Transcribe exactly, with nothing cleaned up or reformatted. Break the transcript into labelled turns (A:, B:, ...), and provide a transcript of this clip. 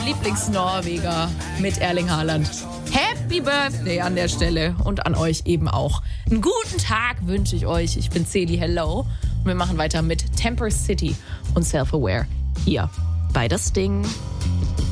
A: Lieblingsnorweger mit Erling Haaland. Happy Birthday an der Stelle und an euch eben auch. Einen guten Tag wünsche ich euch. Ich bin Celi, hello. Und wir machen weiter mit Temper City und Self-Aware hier bei Das Ding.